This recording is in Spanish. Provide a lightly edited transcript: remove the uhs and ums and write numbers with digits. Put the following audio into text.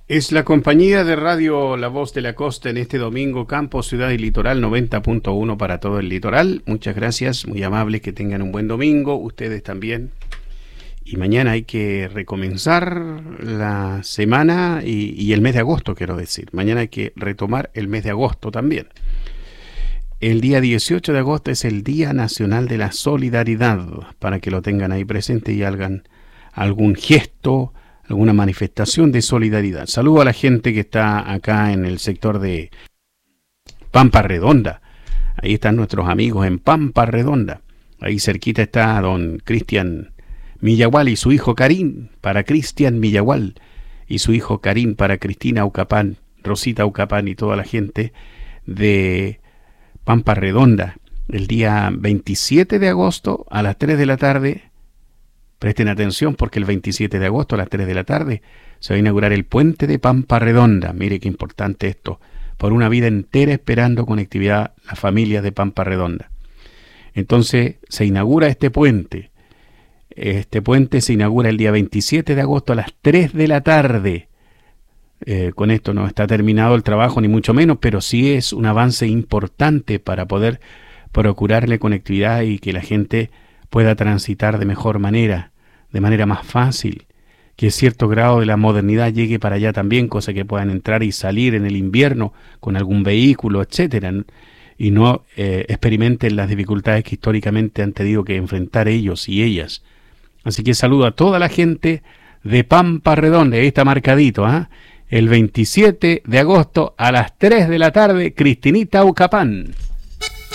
Es la compañía de radio La Voz de la Costa en este domingo, Campo, Ciudad y Litoral 90.1 para todo el litoral. Muchas gracias, muy amables, que tengan un buen domingo, ustedes también. Y mañana hay que recomenzar la semana y el mes de agosto, quiero decir. Mañana hay que retomar el mes de agosto también. El día 18 de agosto es el Día Nacional de la Solidaridad, para que lo tengan ahí presente y hagan algún gesto, alguna manifestación de solidaridad. Saludo a la gente que está acá en el sector de Pampa Redonda. Ahí están nuestros amigos en Pampa Redonda. Ahí cerquita está don Cristian Millagual y su hijo Karim, para Cristian Millagual, y su hijo Karim para Cristina Ucapán, Rosita Ucapán y toda la gente de Pampa Redonda. El día 27 de agosto a las 3 de la tarde, presten atención porque el 27 de agosto a las 3 de la tarde se va a inaugurar el puente de Pampa Redonda. Mire qué importante esto. Por una vida entera esperando conectividad las familias de Pampa Redonda. Entonces se inaugura este puente. Este puente se inaugura el día 27 de agosto a las 3 de la tarde. Con esto no está terminado el trabajo ni mucho menos, pero sí es un avance importante para poder procurarle conectividad y que la gente pueda transitar de mejor manera, de manera más fácil, que cierto grado de la modernidad llegue para allá también, cosa que puedan entrar y salir en el invierno con algún vehículo, etcétera, y no experimenten las dificultades que históricamente han tenido que enfrentar ellos y ellas. Así que saludo a toda la gente de Pampa Redonda, ahí está marcadito, ¿eh? El 27 de agosto a las 3 de la tarde, Cristinita Ucapán.